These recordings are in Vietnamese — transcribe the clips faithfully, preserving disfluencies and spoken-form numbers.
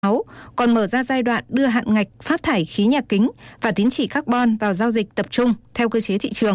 còn mở ra giai đoạn đưa hạn ngạch phát thải khí nhà kính và tín chỉ carbon vào giao dịch tập trung theo cơ chế thị trường.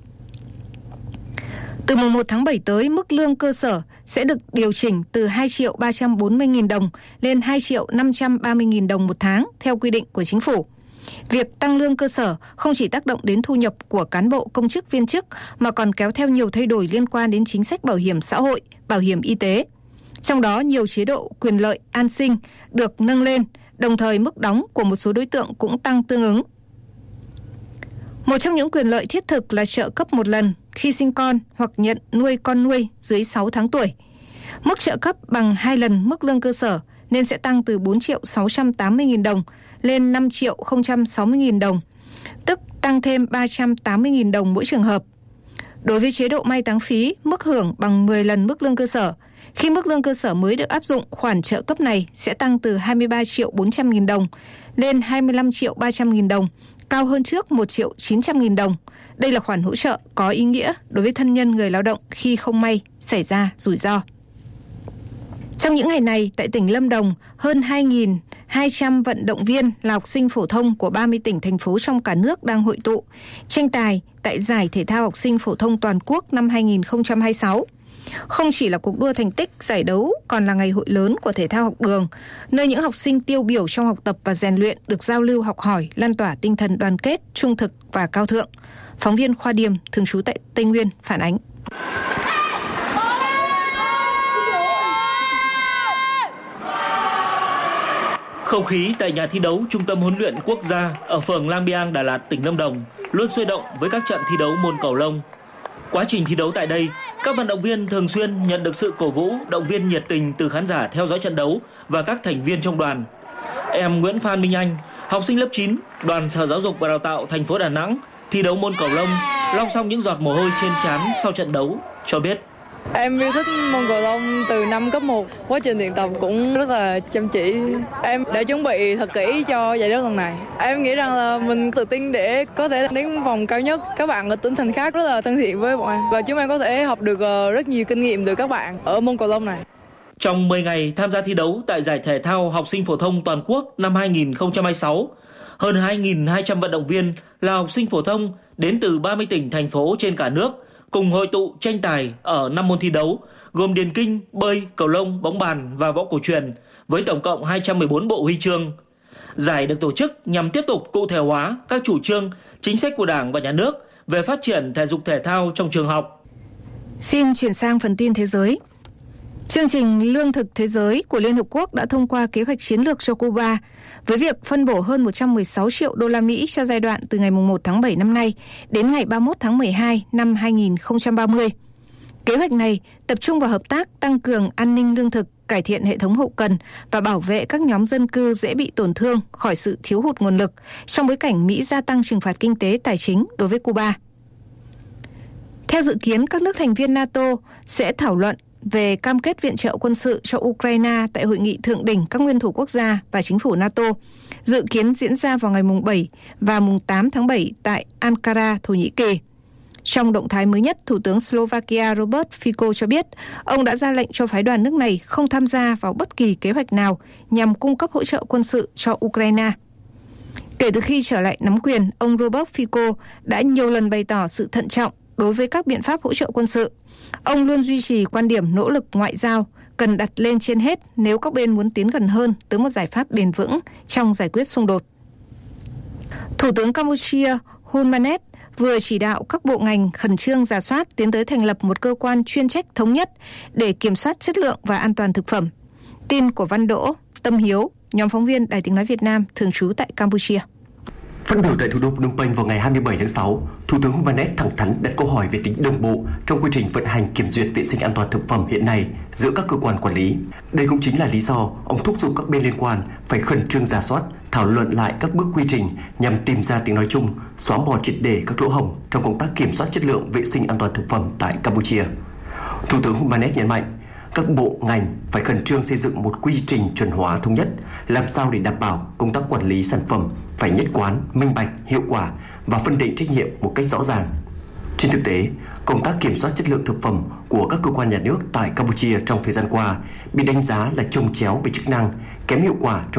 Từ mùng một tháng bảy tới, mức lương cơ sở sẽ được điều chỉnh từ hai triệu ba trăm bốn mươi nghìn đồng lên hai triệu năm trăm ba mươi nghìn đồng một tháng theo quy định của chính phủ. Việc tăng lương cơ sở không chỉ tác động đến thu nhập của cán bộ công chức viên chức mà còn kéo theo nhiều thay đổi liên quan đến chính sách bảo hiểm xã hội, bảo hiểm y tế. Trong đó, nhiều chế độ quyền lợi an sinh được nâng lên, đồng thời mức đóng của một số đối tượng cũng tăng tương ứng. Một trong những quyền lợi thiết thực là trợ cấp một lần khi sinh con hoặc nhận nuôi con nuôi dưới sáu tháng tuổi. Mức trợ cấp bằng hai lần mức lương cơ sở nên sẽ tăng từ bốn triệu sáu trăm tám mươi nghìn đồng lên năm triệu không trăm sáu mươi nghìn đồng, tức tăng thêm ba trăm tám mươi nghìn đồng mỗi trường hợp. Đối với chế độ mai táng phí, mức hưởng bằng mười lần mức lương cơ sở. Khi mức lương cơ sở mới được áp dụng, khoản trợ cấp này sẽ tăng từ hai mươi ba triệu bốn trăm nghìn đồng lên hai mươi lăm triệu ba trăm nghìn đồng, cao hơn trước một triệu chín trăm nghìn đồng. Đây là khoản hỗ trợ có ý nghĩa đối với thân nhân người lao động khi không may xảy ra rủi ro. Trong những ngày này, tại tỉnh Lâm Đồng, hơn hai nghìn hai trăm vận động viên là học sinh phổ thông của ba mươi tỉnh, thành phố trong cả nước đang hội tụ, tranh tài tại Giải Thể thao Học sinh Phổ thông Toàn quốc năm hai nghìn không trăm hai mươi sáu. Không chỉ là cuộc đua thành tích, giải đấu còn là ngày hội lớn của thể thao học đường, nơi những học sinh tiêu biểu trong học tập và rèn luyện được giao lưu học hỏi, lan tỏa tinh thần đoàn kết, trung thực và cao thượng. Phóng viên Khoa Điềm, thường trú tại Tây Nguyên, phản ánh. Không khí tại nhà thi đấu Trung tâm huấn luyện quốc gia ở phường Lang Biang, Đà Lạt, tỉnh Lâm Đồng luôn sôi động với các trận thi đấu môn cầu lông. Quá trình thi đấu tại đây, các vận động viên thường xuyên nhận được sự cổ vũ, động viên nhiệt tình từ khán giả theo dõi trận đấu và các thành viên trong đoàn. Em Nguyễn Phan Minh Anh, học sinh lớp chín, đoàn Sở Giáo dục và Đào tạo thành phố Đà Nẵng, thi đấu môn cầu lông, lau xong những giọt mồ hôi trên trán sau trận đấu, cho biết. Em yêu thích môn cầu lông từ năm cấp một, quá trình luyện tập cũng rất là chăm chỉ. Em đã chuẩn bị thật kỹ cho giải đấu lần này. Em nghĩ rằng là mình tự tin để có thể đến vòng cao nhất. Các bạn ở tỉnh thành khác rất là thân thiện với bọn em và chúng em có thể học được rất nhiều kinh nghiệm từ các bạn ở môn cầu lông này. Trong mười ngày tham gia thi đấu tại Giải Thể thao Học sinh Phổ thông Toàn quốc năm hai nghìn không trăm hai mươi sáu, hơn hai nghìn hai trăm vận động viên là học sinh phổ thông đến từ ba mươi tỉnh, thành phố trên cả nước cùng hội tụ tranh tài ở năm môn thi đấu gồm điền kinh, bơi, cầu lông, bóng bàn và võ cổ truyền với tổng cộng hai trăm mười bốn bộ huy chương. Giải được tổ chức nhằm tiếp tục cụ thể hóa các chủ trương, chính sách của Đảng và Nhà nước về phát triển thể dục thể thao trong trường học. Xin chuyển sang phần tin thế giới. Chương trình Lương thực Thế giới của Liên Hợp Quốc đã thông qua kế hoạch chiến lược cho Cuba với việc phân bổ hơn một trăm mười sáu triệu đô la Mỹ cho giai đoạn từ ngày một tháng bảy năm nay đến ngày ba mươi mốt tháng mười hai năm hai nghìn không trăm ba mươi. Kế hoạch này tập trung vào hợp tác tăng cường an ninh lương thực, cải thiện hệ thống hậu cần và bảo vệ các nhóm dân cư dễ bị tổn thương khỏi sự thiếu hụt nguồn lực trong bối cảnh Mỹ gia tăng trừng phạt kinh tế tài chính đối với Cuba. Theo dự kiến, các nước thành viên NATO sẽ thảo luận về cam kết viện trợ quân sự cho Ukraine tại hội nghị thượng đỉnh các nguyên thủ quốc gia và chính phủ NATO, dự kiến diễn ra vào ngày mùng bảy và mùng tám tháng bảy tại Ankara, Thổ Nhĩ Kỳ. Trong động thái mới nhất, Thủ tướng Slovakia Robert Fico cho biết ông đã ra lệnh cho phái đoàn nước này không tham gia vào bất kỳ kế hoạch nào nhằm cung cấp hỗ trợ quân sự cho Ukraine. Kể từ khi trở lại nắm quyền, ông Robert Fico đã nhiều lần bày tỏ sự thận trọng đối với các biện pháp hỗ trợ quân sự. Ông luôn duy trì quan điểm nỗ lực ngoại giao cần đặt lên trên hết nếu các bên muốn tiến gần hơn tới một giải pháp bền vững trong giải quyết xung đột. Thủ tướng Campuchia Hun Manet vừa chỉ đạo các bộ ngành khẩn trương rà soát tiến tới thành lập một cơ quan chuyên trách thống nhất để kiểm soát chất lượng và an toàn thực phẩm. Tin của Văn Đỗ, Tâm Hiếu, nhóm phóng viên Đài Tiếng nói Việt Nam thường trú tại Campuchia. Phát biểu tại thủ đô Phnom Penh vào ngày hai mươi bảy tháng sáu, Thủ tướng Hun Manet thẳng thắn đặt câu hỏi về tính đồng bộ trong quy trình vận hành kiểm duyệt vệ sinh an toàn thực phẩm hiện nay giữa các cơ quan quản lý. Đây cũng chính là lý do ông thúc giục các bên liên quan phải khẩn trương rà soát, thảo luận lại các bước quy trình nhằm tìm ra tiếng nói chung, xóa bỏ triệt để các lỗ hổng trong công tác kiểm soát chất lượng vệ sinh an toàn thực phẩm tại Campuchia. Thủ tướng Hun Manet nhấn mạnh, các bộ ngành phải khẩn trương xây dựng một quy trình chuẩn hóa thống nhất, làm sao để đảm bảo công tác quản lý sản phẩm phải nhất quán, minh bạch, hiệu quả và phân định trách nhiệm một cách rõ ràng. Trên thực tế, công tác kiểm soát chất lượng thực phẩm của các cơ quan nhà nước tại Campuchia trong thời gian qua bị đánh giá là chồng chéo về chức năng, kém hiệu quả trong